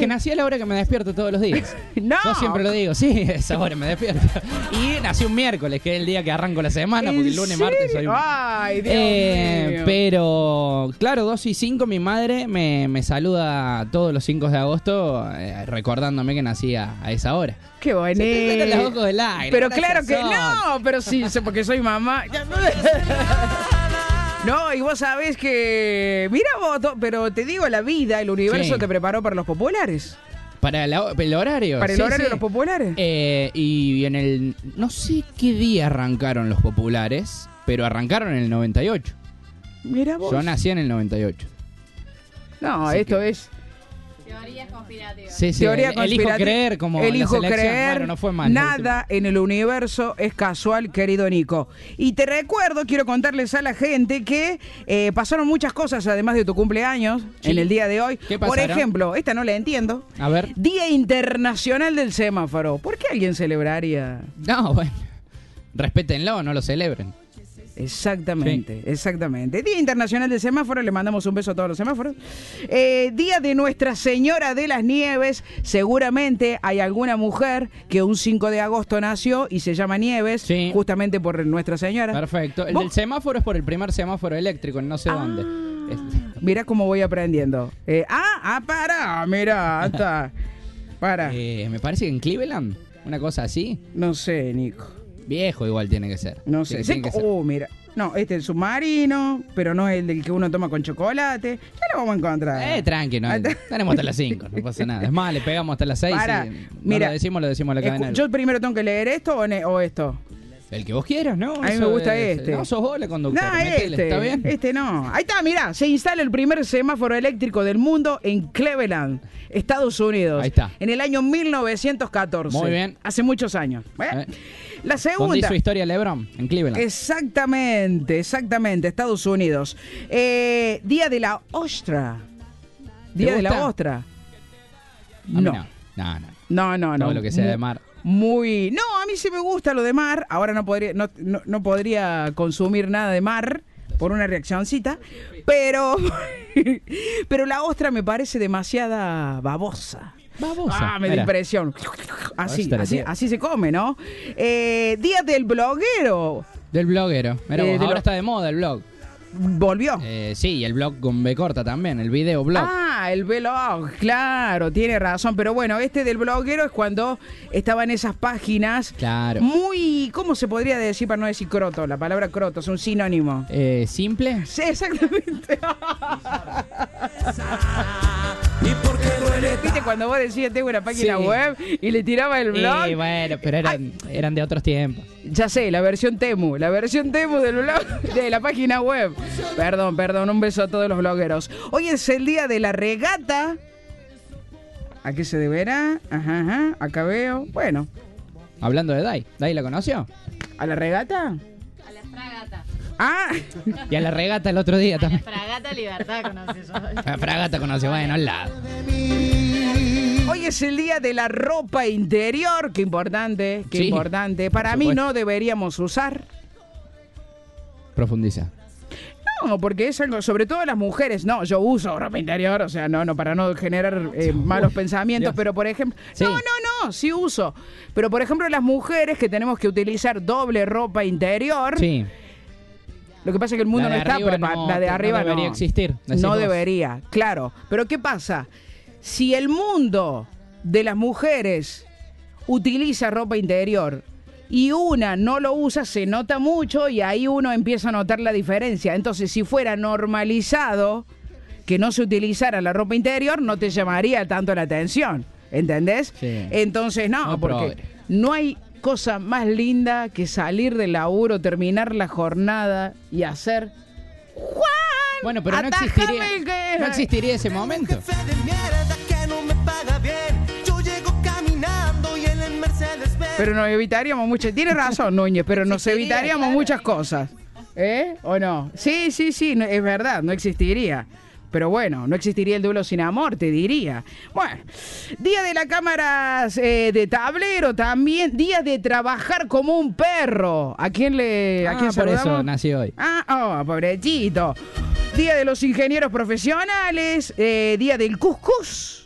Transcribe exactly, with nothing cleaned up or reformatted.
que nací a la hora que me despierto todos los días. No. Yo siempre lo digo, sí, a esa hora me despierto. Y nací un miércoles, que es el día que arranco la semana, porque el lunes, serio? martes soy un... Ay, Dios Eh, mío. pero, claro, dos y cinco mi madre me, me saluda todos los cinco de agosto, eh, recordándome que nací a, a esa hora. Qué bonito. Se te salen los ojos del aire. Pero Gracias, claro que Sol. no, pero sí, sé porque soy mamá. No, y vos sabés que... Mira vos, to- pero te digo, la vida, el universo Sí. te preparó para los populares. Para la- el horario. Para el sí, horario sí. de los populares. Eh, y en el... No sé qué día arrancaron los populares, pero arrancaron en el noventa y ocho. Mira vos. Yo nací en el noventa y ocho. No, Así esto que- es... Teorías conspirativas. Sí, sí, Teoría el- elijo conspirativa. creer como Elijo la selección. creer. Bueno, no fue mal. Nada en el universo es casual, querido Nico. Y te recuerdo, quiero contarles a la gente que eh, pasaron muchas cosas además de tu cumpleaños Sí. en el día de hoy. ¿Qué Por pasaron? ejemplo, esta no la entiendo. A ver. Día Internacional del Semáforo. ¿Por qué alguien celebraría? No, bueno. Respétenlo, no lo celebren. Exactamente, exactamente. Día Internacional del Semáforo, le mandamos un beso a todos los semáforos. Eh, Día de Nuestra Señora de las Nieves, seguramente hay alguna mujer que un cinco de agosto nació y se llama Nieves, Sí. justamente por Nuestra Señora. Perfecto. El ¿Vos? del semáforo es por el primer semáforo eléctrico, en no sé Ah. dónde. Este, Mirá cómo voy aprendiendo. Eh, ah, ah, para, mirá, está. Para. eh, me parece que en Cleveland, una cosa así. No sé, Nico. Viejo igual tiene que ser. No sé. Tiene- Sé tiene que co- ser. oh, mira. No, este es el submarino, pero no es el del que uno toma con chocolate. Ya lo vamos a encontrar. Eh, tranqui, no, Ah, está. tenemos hasta las cinco, no pasa nada. Es más, le pegamos hasta las seis. Para, y no mira, lo decimos, lo decimos a la Escu- cadena. Yo primero tengo que leer esto o, ne- o esto. El que vos quieras, ¿no? A mí me Eso gusta es- este. No, sos vos la conductora. No, Métele, este. ¿está bien? Este no. Ahí está, mirá. Se instala el primer semáforo eléctrico del mundo en Cleveland, Estados Unidos. Ahí está. En el año mil novecientos catorce. Muy bien. Hace muchos años. Bueno, Eh. La Donde segunda. hizo historia LeBron, en Cleveland. Exactamente, exactamente. Estados Unidos. Eh, Día de la Ostra. Día de la gusta? Ostra. A mí No. no. No, no. No, no, no. Todo lo que sea Mu- de mar. Muy. No, a mí sí me gusta lo de mar. Ahora no podría, no, no, no podría consumir nada de mar por una reaccioncita. Pero. Pero la ostra me parece demasiada babosa. Babosa. Ah, me da Mira. impresión. Así, Ostra, así, tío. así se come, ¿no? Eh, Día del bloguero. Del bloguero. Mira Eh, vos, de ahora lo- está de moda el blog. Volvió. Eh, sí, y el blog con B corta también, el video blog. Ah, el blog, claro, tiene razón. Pero bueno, este del bloguero es cuando estaban esas páginas Claro. muy, ¿cómo se podría decir para no decir croto? La palabra croto es un sinónimo. Eh, ¿Simple? Sí, exactamente. ¿Viste cuando vos decías tengo una página Sí. web y le tiraba el blog? Eh, bueno, pero eran, eran de otros tiempos. Ya sé, la versión Temu, la versión Temu del blog, de la página web. Perdón, perdón, un beso a todos los blogueros. Hoy es el día de la regata. ¿A qué se deberá? Ajá, ajá, acá veo. Bueno, Hablando de Dai. ¿Dai la conoció? ¿a la regata? A la fragata. Ah, Y a la regata el otro día A la también. fragata libertad conoces. La fragata conoció, bueno, al lado. hoy es el día de la ropa interior. Qué importante, qué Sí, importante. Para por mí supuesto. no deberíamos usar. Profundiza. No, porque es algo, sobre todo las mujeres, no, yo uso ropa interior, o sea, no, no, para no generar eh, malos pensamientos, Dios. pero por ejemplo, Sí. no, no, no, sí uso, pero por ejemplo las mujeres que tenemos que utilizar doble ropa interior, Sí. lo que pasa es que el mundo La no de está arriba preparado, no- la de no arriba no, debería existir, decís no vos. debería, claro, pero ¿qué pasa? Si el mundo de las mujeres utiliza ropa interior y una no lo usa, se nota mucho y ahí uno empieza a notar la diferencia. Entonces, si fuera normalizado que no se utilizara la ropa interior, no te llamaría tanto la atención, ¿entendés? Sí. Entonces, no, Muy porque progre. no hay cosa más linda que salir del laburo, terminar la jornada y hacer... ¡Juan! Bueno, pero no atájame existiría, el que- no existiría ese momento. Jefe de mierda que no me paga bien. Yo llego caminando y él en Mercedes Benz. Pero nos evitaríamos mucho. Tiene razón, Núñez, pero nos Existiría, evitaríamos claro. muchas cosas. ¿Eh? ¿O no? Sí, sí, sí, no- es verdad, no existiría. Pero bueno, no existiría el duelo sin amor, te diría. Bueno, día de la cámara eh, de tablero también. Día de trabajar como un perro. ¿A quién le a Ah, quién por saludamos? eso nací hoy. Ah, oh, pobrecito. Día de los ingenieros profesionales. eh, día del cuscús.